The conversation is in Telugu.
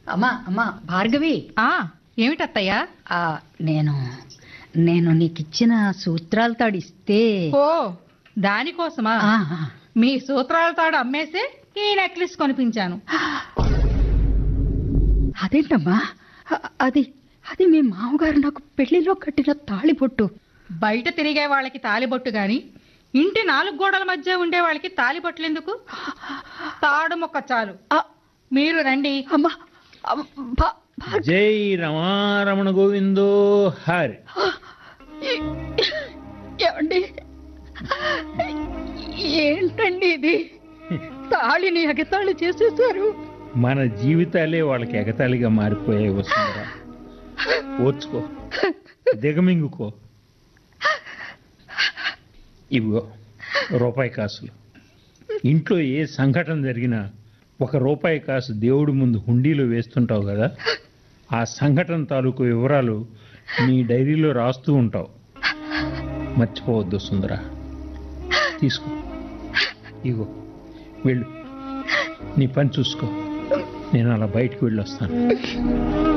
అమ్మా భార్గవి. ఏమిటత్తయ్యా? నేను నీకిచ్చిన సూత్రాల తాడు ఇస్తే. ఓ, దానికోసమా? మీ సూత్రాల తాడు అమ్మేసే ఈ నెక్లెస్ కొనిపించాను. అదేంటమ్మా? అది మీ మామగారు నాకు పెళ్లిలో కట్టిన తాళిబొట్టు. బయట తిరిగే వాళ్ళకి తాలిబొట్టు గాని ఇంటి 4 గోడల మధ్య ఉండే వాళ్ళకి తాలిబొట్టులెందుకు? తాడు మొక్క చాలు. మీరు రండి. అమ్మా, జై రమారమణ గోవిందో హరి. ఏమండి, ఏంటండి ఇది? తాళిని ఎగతాళి చేసేసారు. మన జీవితాలే వాళ్ళకి ఎగతాళిగా మారిపోయాయి వస్తుందా? ఓర్చుకో, దిగమింగుకో. ఇవిగో రూపాయి కాసులు. ఇంట్లో ఏ సంఘటన జరిగినా 1 రూపాయి కాసు దేవుడి ముందు హుండీలో వేస్తుంటావు కదా, ఆ సంఘటన తాలూకు వివరాలు నీ డైరీలో రాస్తూ ఉంటావు. మర్చిపోవద్దు సుందర. తీసుకో, ఇగో వెళ్ళు, నీ పని చూసుకో. నేను అలా బయటికి వెళ్ళొస్తాను.